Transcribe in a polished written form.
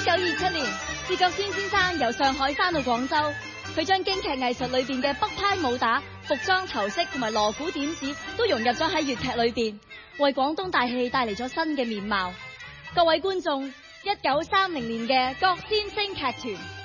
1927年，薛覺先先生由上海返到廣州，佢將京劇藝術裏邊嘅北派武打、服裝頭飾同埋鑼鼓點子都融入咗喺粵劇裏邊，為廣東大戲帶嚟咗新嘅面貌。各位觀眾，1930年嘅郭先聲劇團